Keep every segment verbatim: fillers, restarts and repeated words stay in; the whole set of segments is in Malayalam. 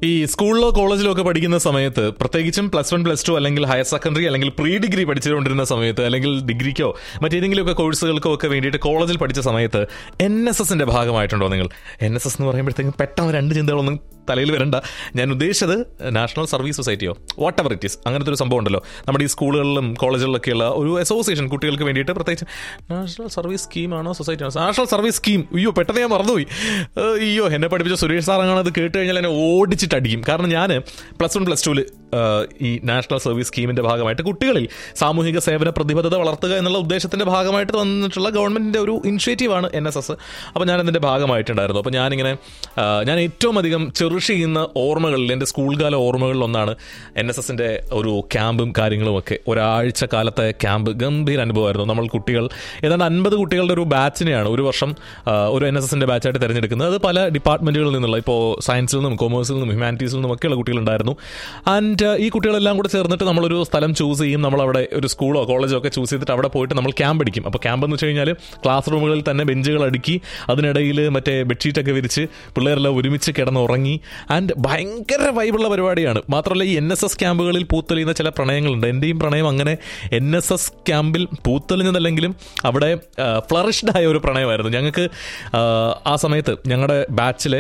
ഈ സ്കൂളിലോ കോളേജിലോ ഒക്കെ പഠിക്കുന്ന സമയത്ത്, പ്രത്യേകിച്ചും പ്ലസ് വൺ പ്ലസ് ടു അല്ലെങ്കിൽ ഹയർ സെക്കൻഡറി അല്ലെങ്കിൽ പ്രീ ഡിഗ്രി പഠിച്ചുകൊണ്ടിരുന്ന സമയത്ത്, അല്ലെങ്കിൽ ഡിഗ്രിക്കോ മറ്റേതെങ്കിലുമൊക്കെ കോഴ്സുകൾക്കോ ഒക്കെ വേണ്ടിയിട്ട് കോളേജിൽ പഠിച്ച സമയത്ത് എൻ എസ് എസിന്റെ ഭാഗമായിട്ടുണ്ടോ നിങ്ങൾ? എൻ എസ് എസ് എന്ന് പറയുമ്പോഴത്തേക്കും പെട്ടെന്ന് രണ്ട് ചിന്തകളൊന്നും തലയിൽ വരണ്ട. ഞാൻ ഉദ്ദേശിച്ചത് national service സൊസൈറ്റിയോ what ever it is, അങ്ങനത്തെ ഒരു സംഭവം ഉണ്ടല്ലോ നമ്മുടെ ഈ സ്കൂളുകളിലും കോളേജുകളിലൊക്കെയുള്ള ഒരു അസോസിയേഷൻ, കുട്ടികൾക്ക് വേണ്ടിയിട്ട്. പ്രത്യേകിച്ച് നാഷണൽ സർവീസ് സ്കീമാണോ സൊസൈറ്റി ആണോ? National service scheme. അയ്യോ, പെട്ടെന്ന് ഞാൻ മറന്നുപോയി. അയ്യോ, എന്നെ പഠിപ്പിച്ച സുരേഷ് സാറങ്ങനെ അത് കേട്ട് കഴിഞ്ഞാൽ എന്നെ ഓടിച്ചിട്ടടിക്കും. കാരണം ഞാൻ പ്ലസ് വൺ പ്ലസ് ടുവിൽ ഈ നാഷണൽ സർവീസ് സ്കീമിന്റെ ഭാഗമായിട്ട് കുട്ടികളിൽ സാമൂഹിക സേവന പ്രതിബദ്ധത വളർത്തുക എന്നുള്ള ഉദ്ദേശത്തിന്റെ ഭാഗമായിട്ട് വന്നിട്ടുള്ള ഗവൺമെന്റിന്റെ ഒരു ഇനിഷ്യേറ്റീവാണ് എൻ എസ് എസ്. അപ്പോൾ ഞാൻ അതിന്റെ ഭാഗമായിട്ടുണ്ടായിരുന്നു. അപ്പോൾ ഞാനിങ്ങനെ ഞാൻ ഏറ്റവും അധികം ചെറുഷ് ചെയ്യുന്ന ഓർമ്മകളിൽ, എൻ്റെ സ്കൂൾ കാല ഓർമ്മകളിൽ ഒന്നാണ് എൻ എസ് എസിന്റെ ഒരു ക്യാമ്പും കാര്യങ്ങളും ഒക്കെ. ഒരാഴ്ച കാലത്തെ ക്യാമ്പ് ഗംഭീര അനുഭവമായിരുന്നു. നമ്മൾ കുട്ടികൾ ഏതാണ്ട് അൻപത് കുട്ടികളുടെ ഒരു ബാച്ചിനെയാണ് ഒരു വർഷം ഒരു എൻ എസ് എസിന്റെ ബാച്ചായിട്ട് തിരഞ്ഞെടുക്കുന്നത്. അത് പല ഡിപ്പാർട്ട്മെന്റുകളിൽ നിന്നുള്ള, ഇപ്പോൾ സയൻസിൽ നിന്നും കൊമേഴ്സിൽ നിന്നും ഹ്യൂമാനിറ്റീസിൽ നിന്നും ഒക്കെയുള്ള കുട്ടികളുണ്ടായിരുന്നു. ആൻഡ് ഈ കുട്ടികളെല്ലാം കൂടെ ചേർന്നിട്ട് നമ്മളൊരു സ്ഥലം ചൂസ് ചെയ്യും. നമ്മളവിടെ ഒരു സ്കൂളോ കോളേജോ ഒക്കെ ചൂസ് ചെയ്തിട്ട് അവിടെ പോയിട്ട് നമ്മൾ ക്യാമ്പ് അടിക്കും. അപ്പോൾ ക്യാമ്പ് എന്ന് വെച്ച് കഴിഞ്ഞാൽ ക്ലാസ് റൂമുകളിൽ തന്നെ ബെഞ്ചുകൾ അടുക്കി അതിനിടയിൽ മറ്റേ ബെഡ്ഷീറ്റൊക്കെ വിരിച്ച് പിള്ളേരെല്ലാം ഒരുമിച്ച് കിടന്നുറങ്ങി. ആൻഡ് ഭയങ്കര വൈബുള്ള പരിപാടിയാണ്. മാത്രമല്ല ഈ എൻ എസ് എസ് ക്യാമ്പുകളിൽ പൂത്തെളിയുന്ന ചില പ്രണയങ്ങളുണ്ട്. എൻ്റെയും പ്രണയം അങ്ങനെ എൻ എസ് എസ് ക്യാമ്പിൽ പൂത്തെളിഞ്ഞതല്ലെങ്കിലും അവിടെ ഫ്ലറിഷ്ഡ് ആയ ഒരു പ്രണയമായിരുന്നു. ഞങ്ങൾക്ക് ആ സമയത്ത് ഞങ്ങളുടെ ബാച്ചിലെ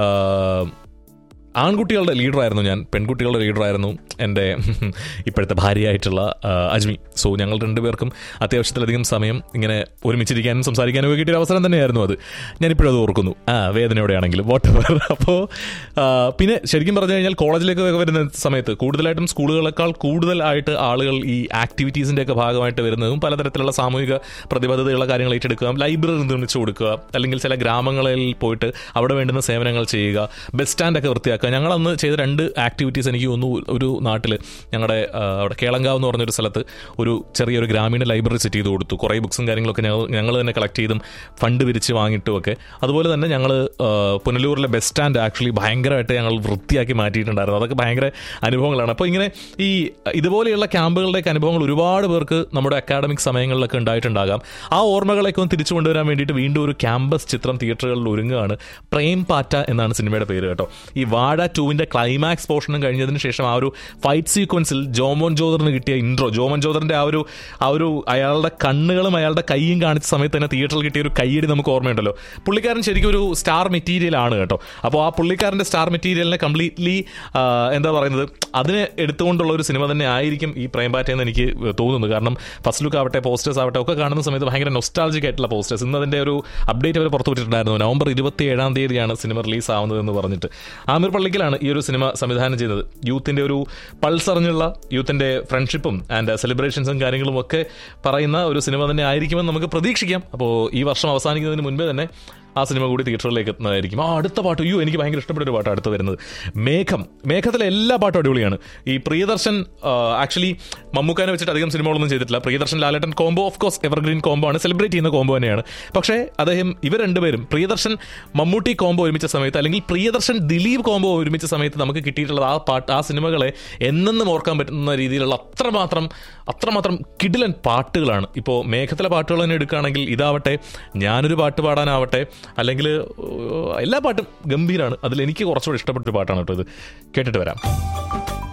ആൺകുട്ടികളുടെ ലീഡറായിരുന്നു ഞാൻ, പെൺകുട്ടികളുടെ ലീഡറായിരുന്നു എൻ്റെ ഇപ്പോഴത്തെ ഭാര്യയായിട്ടുള്ള അജ്മി. സോ ഞങ്ങൾ രണ്ടുപേർക്കും അത്യാവശ്യത്തിലധികം സമയം ഇങ്ങനെ ഒരുമിച്ചിരിക്കാനും സംസാരിക്കാനും ഒക്കെ കിട്ടിയൊരു അവസരം തന്നെയായിരുന്നു അത്. ഞാനിപ്പോഴും അത് ഓർക്കുന്നു, ആ വേദനയോടെയാണെങ്കിലും വാട്ട് എവർ. അപ്പോൾ പിന്നെ ശരിക്കും പറഞ്ഞു കഴിഞ്ഞാൽ കോളേജിലേക്ക് വരുന്ന സമയത്ത് കൂടുതലായിട്ടും സ്കൂളുകളെക്കാൾ കൂടുതലായിട്ട് ആളുകൾ ഈ ആക്ടിവിറ്റീസിൻ്റെയൊക്കെ ഭാഗമായിട്ട് വരുന്നതും പലതരത്തിലുള്ള സാമൂഹിക പ്രതിബദ്ധതയുള്ള കാര്യങ്ങൾ ഏറ്റെടുക്കുക, ലൈബ്രറി നിർമ്മിച്ചു കൊടുക്കുക, അല്ലെങ്കിൽ ചില ഗ്രാമങ്ങളിൽ പോയിട്ട് അവിടെ വേണ്ടുന്ന സേവനങ്ങൾ ചെയ്യുക, ബസ് സ്റ്റാൻഡൊക്കെ വൃത്തിയാക്കുക. ഞങ്ങളന്ന് ചെയ്ത രണ്ട് ആക്ടിവിറ്റീസ് എനിക്ക് തോന്നുന്നു, ഒരു നാട്ടിൽ ഞങ്ങളുടെ അവിടെ കേളങ്കാവ് എന്ന് പറഞ്ഞൊരു സ്ഥലത്ത് ഒരു ചെറിയൊരു ഗ്രാമീണ ലൈബ്രറി സെറ്റ് ചെയ്ത് കൊടുത്തു. കുറേ ബുക്സും കാര്യങ്ങളൊക്കെ ഞങ്ങൾ ഞങ്ങൾ തന്നെ കളക്ട് ചെയ്തും ഫണ്ട് വിരിച്ച് വാങ്ങിയിട്ടും ഒക്കെ. അതുപോലെ തന്നെ ഞങ്ങൾ പുനലൂരിലെ ബസ് സ്റ്റാൻഡ് ആക്ച്വലി ഭയങ്കരമായിട്ട് ഞങ്ങൾ വൃത്തിയാക്കി മാറ്റിയിട്ടുണ്ടായിരുന്നു. അതൊക്കെ ഭയങ്കര അനുഭവങ്ങളാണ്. അപ്പോൾ ഇങ്ങനെ ഈ ഇതുപോലെയുള്ള ക്യാമ്പുകളുടെയൊക്കെ അനുഭവങ്ങൾ ഒരുപാട് പേർക്ക് നമ്മുടെ അക്കാഡമിക് സമയങ്ങളിലൊക്കെ ഉണ്ടായിട്ടുണ്ടാകാം. ആ ഓർമ്മകളൊക്കെ ഒന്ന് തിരിച്ചു കൊണ്ടുവരാൻ വേണ്ടിയിട്ട് വീണ്ടും ഒരു ക്യാമ്പസ് ചിത്രം തിയേറ്ററുകളിൽ ഒരുങ്ങുകയാണ്. പ്രേം പാറ്റ എന്നാണ് സിനിമയുടെ പേര് കേട്ടോ. ഈ വാഴ ടൂവിന്റെ ക്ലൈമാക്സ് പോർഷനും കഴിഞ്ഞതിന് ശേഷം ആ ഒരു ഫൈറ്റ് സീക്വൻസിൽ ജോമോൻ ജോദറിന് കിട്ടിയ ഇൻട്രോ, ജോമോൻ ജോദറിന്റെ ആ ഒരു ആ ഒരു അയാളുടെ കണ്ണുകളും അയാളുടെ കൈയും കാണിച്ച സമയത്ത് തന്നെ തിയേറ്ററിൽ കിട്ടിയ ഒരു കൈയടി നമുക്ക് ഓർമ്മയുണ്ടല്ലോ. പുള്ളിക്കാരൻ ശരിക്കും ഒരു സ്റ്റാർ മെറ്റീരിയൽ ആണ് കേട്ടോ. അപ്പോൾ ആ പുള്ളിക്കാരൻ്റെ സ്റ്റാർ മെറ്റീരിയലിനെ കംപ്ലീറ്റ്ലി എന്താ പറയുന്നത്, അതിനെ എടുത്തുകൊണ്ടുള്ള ഒരു സിനിമ തന്നെ ആയിരിക്കും ഈ പ്രേംപാറ്റ എന്ന് എനിക്ക് തോന്നുന്നു. കാരണം ഫസ്റ്റ് ലുക്ക് ആവട്ടെ, പോസ്റ്റേഴ്സ് ആവട്ടെ ഒക്കെ കാണുന്ന സമയത്ത് ഭയങ്കര നൊസ്റ്റാൾജിക് ആയിട്ടുള്ള പോസ്റ്റേഴ്സ്. ഇന്ന് അതിൻ്റെ ഒരു അപ്ഡേറ്റ് അവർ പുറത്തുവിട്ടിട്ടുണ്ടായിരുന്നു. നവംബർ ഇരുപത്തി ഏഴാം തീയതിയാണ് സിനിമ റിലീസ് ആവുന്നതെന്ന് പറഞ്ഞിട്ട്. ആമിർ പള്ളിക്കലാണ് ഈ ഒരു സിനിമ സംവിധാനം ചെയ്തത്. യൂത്തിൻ്റെ ഒരു പൾസ് അറിഞ്ഞുള്ള യൂത്തിൻ്റെ ഫ്രണ്ട്ഷിപ്പും ആൻഡ് സെലിബ്രേഷൻസും കാര്യങ്ങളും ഒക്കെ പറയുന്ന ഒരു സിനിമ തന്നെ ആയിരിക്കുമെന്ന് നമുക്ക് പ്രതീക്ഷിക്കാം. അപ്പോൾ ഈ വർഷം അവസാനിക്കുന്നതിന് മുൻപേ തന്നെ ആ സിനിമ കൂടി തിയേറ്ററിലേക്ക് എത്തുന്നതായിരിക്കും. ആ അടുത്ത പാട്ട്, അയ്യോ എനിക്ക് ഭയങ്കര ഇഷ്ടപ്പെട്ട ഒരു പാട്ട് അടുത്ത് വരുന്നത് മേഘം. മേഘത്തിലെ എല്ലാ പാട്ടും അടിപൊളിയാണ്. ഈ പ്രിയദർശൻ ആക്ച്വലി മമ്മൂക്കാനെ വെച്ചിട്ട് അധികം സിനിമകളൊന്നും ചെയ്തിട്ടില്ല. പ്രിയദർശൻ ലാലേട്ടൻ combo of course evergreen combo ആണ്, സെലിബ്രേറ്റ് ചെയ്യുന്ന കോംബോ തന്നെയാണ്. പക്ഷേ അദ്ദേഹം ഇവർ രണ്ടുപേരും പ്രിയദർശൻ മമ്മൂട്ടി കോംബോ ഒരുമിച്ച സമയത്ത്, അല്ലെങ്കിൽ പ്രിയദർശൻ ദിലീപ് കോംബോ ഒരുമിച്ച സമയത്ത് നമുക്ക് കിട്ടിയിട്ടുള്ള ആ പാട്ട്, ആ സിനിമകളെ എന്നെന്നും ഓർക്കാൻ പറ്റുന്ന രീതിയിലുള്ള അത്രമാത്രം അത്രമാത്രം കിടിലൻ പാട്ടുകളാണ്. ഇപ്പോൾ മേഘത്തിലെ പാട്ടുകൾ തന്നെ എടുക്കുകയാണെങ്കിൽ ഇതാവട്ടെ, ഞാനൊരു പാട്ട് പാടാനാവട്ടെ, അല്ലെങ്കിൽ എല്ലാ പാട്ടും ഗംഭീരമാണ്. അതിൽ എനിക്ക് കുറച്ചുകൂടി ഇഷ്ടപ്പെട്ടൊരു പാട്ടാണ് കേട്ടോ ഇത്. കേട്ടിട്ട് വരാം.